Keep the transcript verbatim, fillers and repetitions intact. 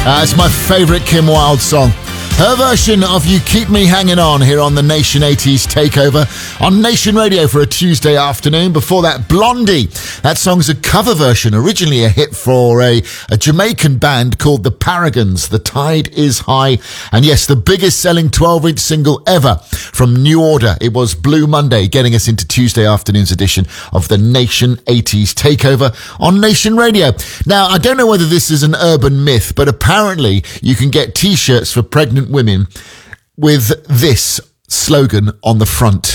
Uh, it's my favourite Kim Wilde song. Her version of You Keep Me Hanging On here on the Nation eighties Takeover on Nation Radio for a Tuesday afternoon. Before that, Blondie. That song's a cover version, originally a hit for a, a Jamaican band called the Paragons. The Tide is High. And yes, the biggest selling twelve-inch single ever from New Order. It was Blue Monday, getting us into Tuesday afternoon's edition of the Nation eighties Takeover on Nation Radio. Now, I don't know whether this is an urban myth, but apparently you can get T-shirts for pregnant women with this slogan on the front.